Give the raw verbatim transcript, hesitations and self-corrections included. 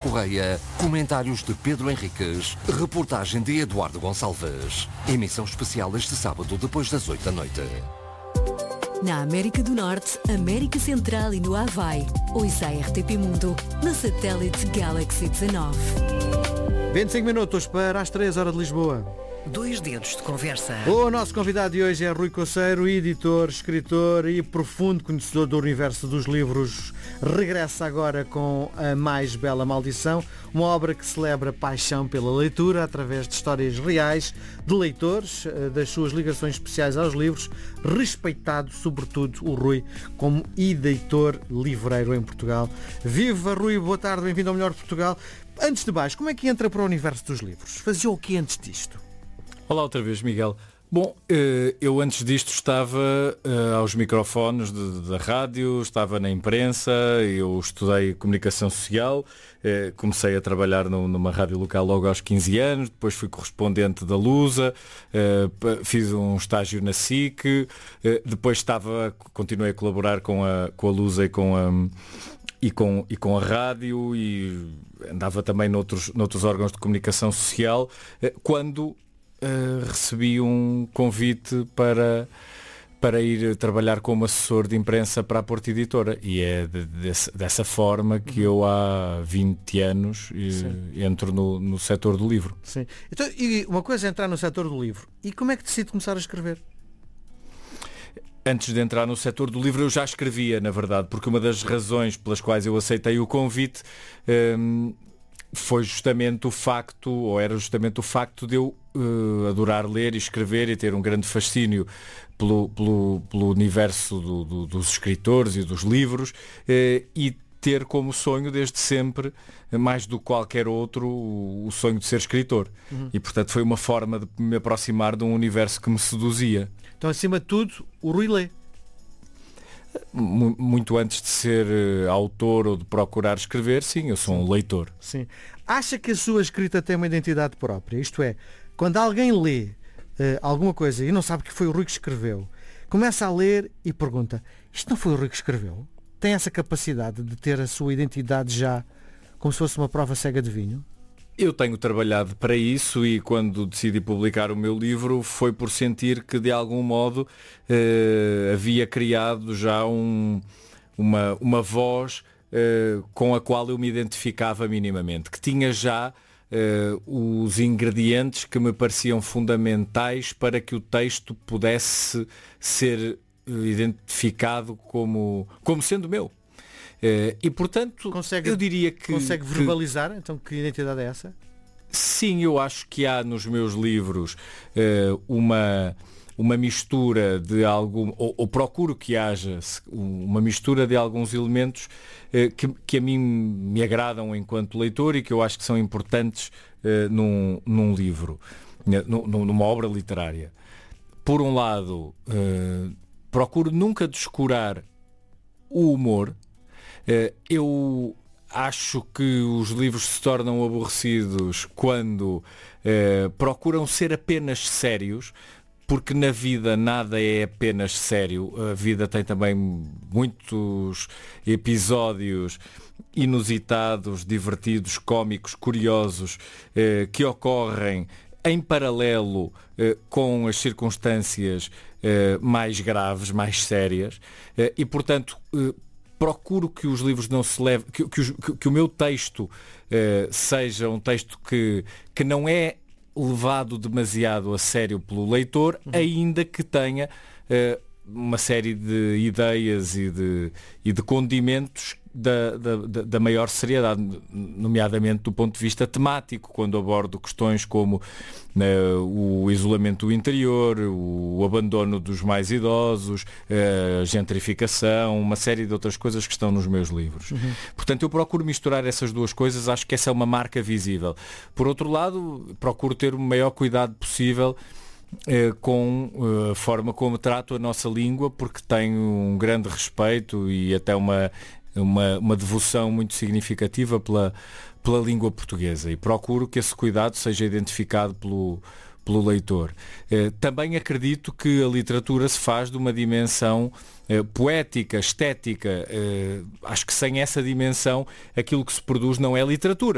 Correia, comentários de Pedro Henriques, reportagem de Eduardo Gonçalves. Emissão especial este sábado depois das oito da noite. Na América do Norte, América Central e no Havaí. Ouça a R T P Mundo no satélite Galaxy dezanove. vinte e cinco minutos para as três horas de Lisboa. Dois dedos de conversa. O nosso convidado de hoje é Rui Coceiro, editor, escritor e profundo conhecedor do universo dos livros. Regressa agora com A Mais Bela Maldição, uma obra que celebra paixão pela leitura através de histórias reais de leitores, das suas ligações especiais aos livros, respeitado sobretudo o Rui como editor livreiro em Portugal. Viva Rui, boa tarde, bem-vindo ao Melhor de Portugal. Antes de mais, como é que entra para o universo dos livros? Fazia o que antes disto? Olá outra vez, Miguel. Bom, eu antes disto estava aos microfones da rádio, estava na imprensa, eu estudei comunicação social, comecei a trabalhar numa rádio local logo aos quinze anos, depois fui correspondente da Lusa, fiz um estágio na S I C, depois estava, continuei a colaborar com a, com a Lusa e com a... E com, e com a rádio, e andava também noutros, noutros órgãos de comunicação social, quando uh, recebi um convite para, para ir trabalhar como assessor de imprensa para a Porta Editora. E é de, de, dessa forma que eu há vinte anos e, entro no, no setor do livro. Sim. Então, e uma coisa é entrar no setor do livro. E como é que decide começar a escrever? Antes de entrar no setor do livro eu já escrevia, na verdade, porque uma das razões pelas quais eu aceitei o convite hum, foi justamente o facto, ou era justamente o facto de eu uh, adorar ler e escrever e ter um grande fascínio pelo, pelo, pelo universo do, do, dos escritores e dos livros, uh, e ter como sonho desde sempre, mais do que qualquer outro, o sonho de ser escritor. Uhum. E portanto foi uma forma de me aproximar de um universo que me seduzia. Então, acima de tudo, o Rui lê. Muito antes de ser uh, autor ou de procurar escrever, sim, eu sou um leitor. Sim. Acha que a sua escrita tem uma identidade própria? Isto é, quando alguém lê uh, alguma coisa e não sabe que foi o Rui que escreveu, começa a ler e pergunta, isto não foi o Rui que escreveu? Tem essa capacidade de ter a sua identidade já como se fosse uma prova cega de vinho? Eu tenho trabalhado para isso, e quando decidi publicar o meu livro foi por sentir que de algum modo eh, havia criado já um, uma, uma voz eh, com a qual eu me identificava minimamente, que tinha já eh, os ingredientes que me pareciam fundamentais para que o texto pudesse ser identificado como, como sendo meu. Uh, e portanto consegue, eu diria que consegue verbalizar que, então que identidade é essa? Sim, eu acho que há nos meus livros uh, uma uma mistura de algum, ou, ou procuro que haja uma mistura de alguns elementos uh, que, que a mim me agradam enquanto leitor e que eu acho que são importantes uh, num, num livro, num, numa obra literária. Por um lado, uh, procuro nunca descurar o humor. Eu acho que os livros se tornam aborrecidos quando eh, procuram ser apenas sérios, porque na vida nada é apenas sério. A vida tem também muitos episódios inusitados, divertidos, cómicos, curiosos, eh, que ocorrem em paralelo eh, com as circunstâncias eh, mais graves, mais sérias, eh, e portanto eh, procuro que os livros não se levem, que, que, que, que o meu texto eh, seja um texto que, que não é levado demasiado a sério pelo leitor, uhum. ainda que tenha eh, uma série de ideias e de, e de condimentos da, da, da maior seriedade, nomeadamente do ponto de vista temático, quando abordo questões como uh, o isolamento do interior, o abandono dos mais idosos, a gentrificação, uma série de outras coisas que estão nos meus livros. Uhum. Portanto, eu procuro misturar essas duas coisas, acho que essa é uma marca visível. Por outro lado, procuro ter o maior cuidado possível Eh, com eh, a forma como trato a nossa língua, porque tenho um grande respeito e até uma, uma, uma devoção muito significativa pela, pela língua portuguesa, e procuro que esse cuidado seja identificado pelo, pelo leitor. Eh, também acredito que a literatura se faz de uma dimensão eh, poética, estética. Eh, acho que sem essa dimensão aquilo que se produz não é literatura.